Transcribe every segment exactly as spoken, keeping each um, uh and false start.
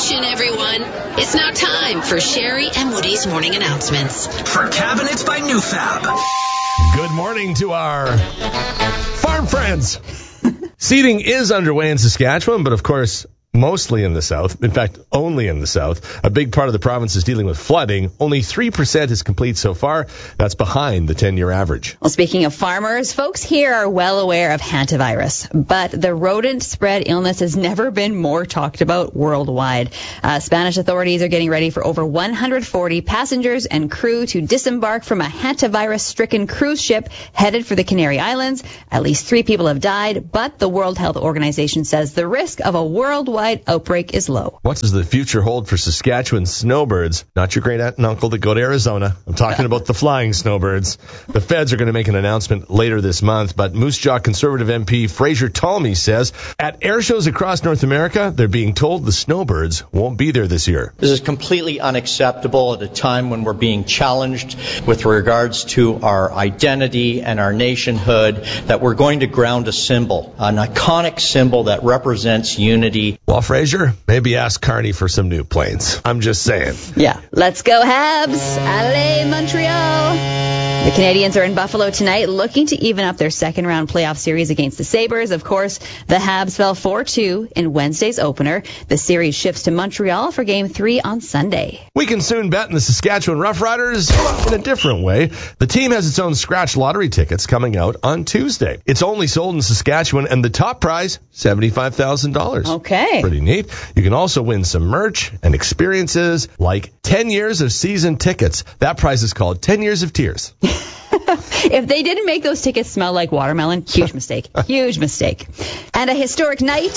Attention, everyone. It's now time for Sherry and Woody's morning announcements. For Cabinets by Newfab. Good morning to our farm friends. Seeding is underway in Saskatchewan, but of course, mostly in the south. In fact, only in the south. A big part of the province is dealing with flooding. Only three percent is complete so far. That's behind the ten-year average. Well, speaking of farmers, folks here are well aware of hantavirus, but the rodent-spread illness has never been more talked about worldwide. Uh, Spanish authorities are getting ready for over one hundred forty passengers and crew to disembark from a hantavirus-stricken cruise ship headed for the Canary Islands. At least three people have died, but the World Health Organization says the risk of a worldwide outbreak is low. What does the future hold for Saskatchewan snowbirds? Not your great aunt and uncle that go to Arizona. I'm talking about the flying snowbirds. The feds are going to make an announcement later this month, but Moose Jaw Conservative M P Fraser Talmy says at air shows across North America, they're being told the snowbirds won't be there this year. This is completely unacceptable at a time when we're being challenged with regards to our identity and our nationhood, that we're going to ground a symbol, an iconic symbol that represents unity. Well, Fraser, maybe ask Carney for some new planes. I'm just saying. Yeah. Let's go, Habs. Allez, Montreal. The Canadians are in Buffalo tonight looking to even up their second-round playoff series against the Sabres. Of course, the Habs fell four two in Wednesday's opener. The series shifts to Montreal for Game three on Sunday. We can soon bet in the Saskatchewan Roughriders in a different way. The team has its own scratch lottery tickets coming out on Tuesday. It's only sold in Saskatchewan, and the top prize, seventy-five thousand dollars. Okay. Pretty neat. You can also win some merch and experiences like ten years of season tickets. That prize is called ten years of Tears. If they didn't make those tickets smell like watermelon, huge mistake. Huge mistake. And a historic night.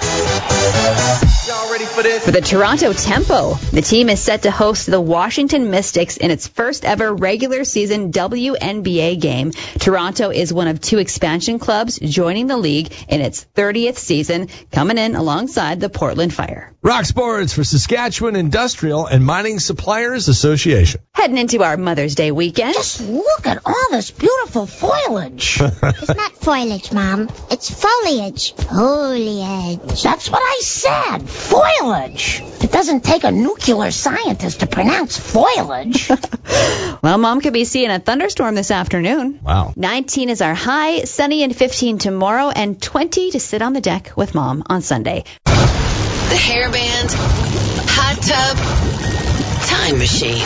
Y'all ready for this? For the Toronto Tempo. The team is set to host the Washington Mystics in its first ever regular season W N B A game. Toronto is one of two expansion clubs joining the league in its thirtieth season, coming in alongside the Portland Fire. Rock Sports for Saskatchewan Industrial and Mining Suppliers Association. Heading into our Mother's Day weekend. Just look at all this beautiful foliage. It's not foliage, Mom. It's foliage. Foliage. That's what I said. Foliage. It doesn't take a nuclear scientist to pronounce foliage. Well, Mom could be seeing a thunderstorm this afternoon. Wow. nineteen is our high, sunny and fifteen tomorrow, and twenty to sit on the deck with Mom on Sunday. The hairband, hot tub, time machine.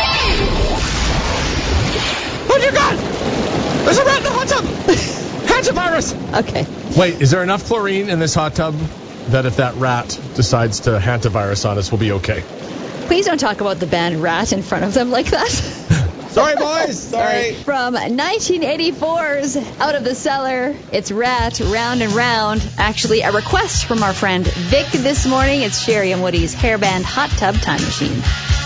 What you got? There's a rat in the hot tub. Hantavirus. Okay. Wait, is there enough chlorine in this hot tub that if that rat decides to hantavirus on us, we'll be okay? Please don't talk about the band Rat in front of them like that. Sorry, boys. Sorry. From nineteen eighty-four's Out of the Cellar, it's Rat, Round and Round. Actually, a request from our friend Vic this morning. It's Sherry and Woody's Hairband Hot Tub Time Machine.